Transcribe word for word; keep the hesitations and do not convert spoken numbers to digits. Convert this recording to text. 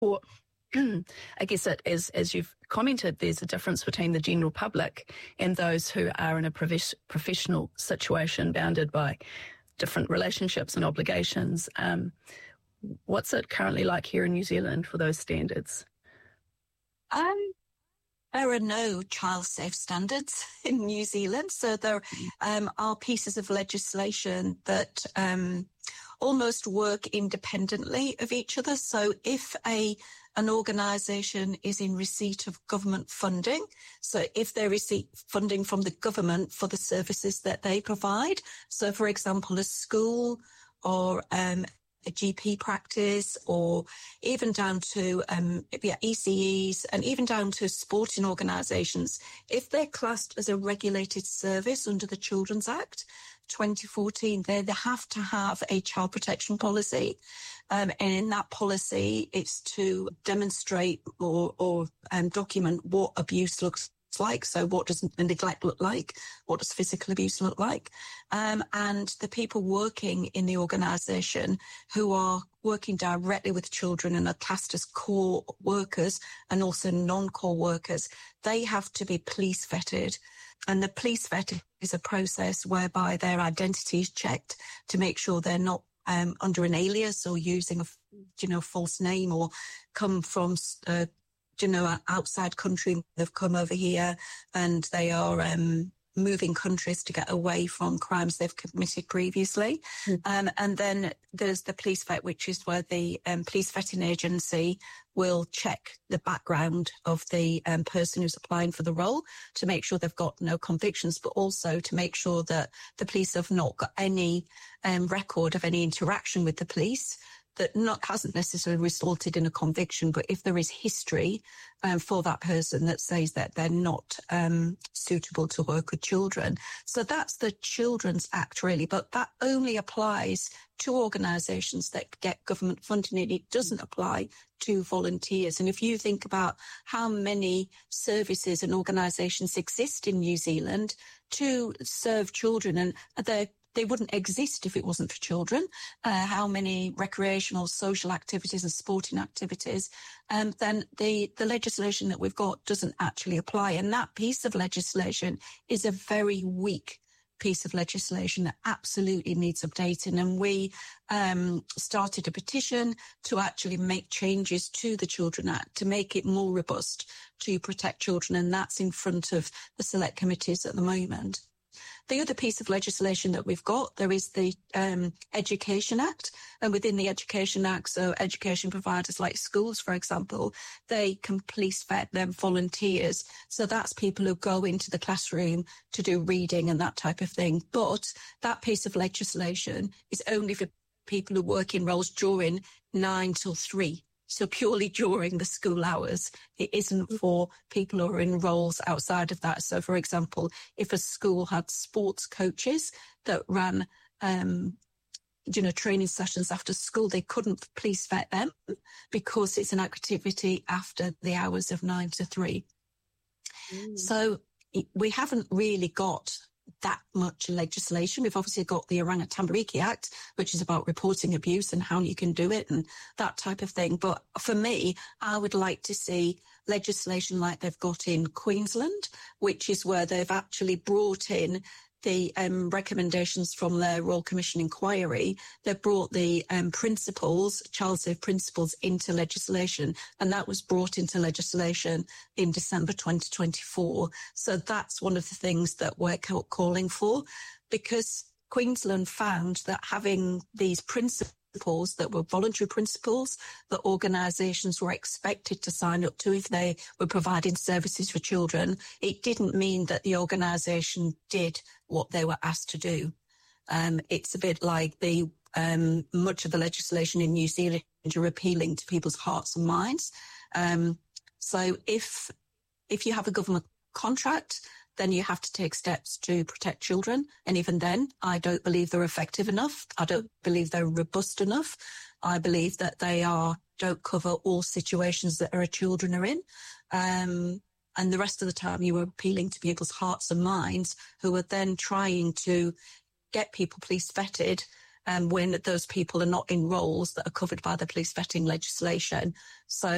Or I guess it, as, as you've commented, there's a difference between the general public and those who are in a prof- professional situation bounded by different relationships and obligations. Um, what's it currently like here in New Zealand for those standards? Um, there are no child safe standards in New Zealand, so there um, are pieces of legislation that um, almost work independently of each other. So if a an organisation is in receipt of government funding, so if they receive funding from the government for the services that they provide, so for example, a school or um, a G P practice, or even down to um, yeah, E C Es, and even down to sporting organisations, if they're classed as a regulated service under the Children's Act twenty fourteen, they, they have to have a child protection policy. Um, and in that policy, it's to demonstrate or, or um, document what abuse looks like. So what does neglect look like? What does physical abuse look like? Um, and the people working in the organisation who are working directly with children and are classed as core workers and also non-core workers, they have to be police vetted. And the police vetting is a process whereby their identity is checked to make sure they're not um, under an alias or using a, you know, false name, or come from uh, you know, outside country. They've come over here and they are um, moving countries to get away from crimes they've committed previously. Mm. Um, and then there's the police vet, which is where the um, police vetting agency will check the background of the um, person who's applying for the role to make sure they've got no convictions, but also to make sure that the police have not got any um, record of any interaction with the police that not hasn't necessarily resulted in a conviction, but if there is history um, for that person that says that they're not um, suitable to work with children. So that's the Children's Act, really, but that only applies to organisations that get government funding, and it doesn't apply to volunteers. And if you think about how many services and organisations exist in New Zealand to serve children, and they're They wouldn't exist if it wasn't for children, uh, how many recreational, social activities and sporting activities, um, then the, the legislation that we've got doesn't actually apply. And that piece of legislation is a very weak piece of legislation that absolutely needs updating. And we um, started a petition to actually make changes to the Children Act to make it more robust to protect children. And that's in front of the select committees at the moment. The other piece of legislation that we've got, there is the um, Education Act. And within the Education Act, so education providers like schools, for example, they can police vet them volunteers. So that's people who go into the classroom to do reading and that type of thing. But that piece of legislation is only for people who work in roles during nine till three. So purely during the school hours. It isn't for people who are in roles outside of that. So, for example, if a school had sports coaches that ran, um, you know, training sessions after school, they couldn't police vet them because it's an activity after the hours of nine to three. Mm. So we haven't really got that much legislation. We've obviously got the Oranga Tamariki Act, which is about reporting abuse and how you can do it and that type of thing. But for me, I would like to see legislation like they've got in Queensland, which is where they've actually brought in the um, recommendations from their Royal Commission inquiry. They brought the um, principles, child safe principles, into legislation, and that was brought into legislation in December twenty twenty-four. So that's one of the things that we're calling for, because Queensland found that having these principles that were voluntary principles that organisations were expected to sign up to if they were providing services for children, it didn't mean that the organisation did what they were asked to do. Um, it's a bit like the um, much of the legislation in New Zealand are appealing to people's hearts and minds. Um, so if if you have a government contract, then you have to take steps to protect children. And even then, I don't believe they're effective enough. I don't believe they're robust enough. I believe that they are don't cover all situations that our children are in. Um, and the rest of the time, you are appealing to people's hearts and minds, who are then trying to get people police vetted um, when those people are not in roles that are covered by the police vetting legislation. So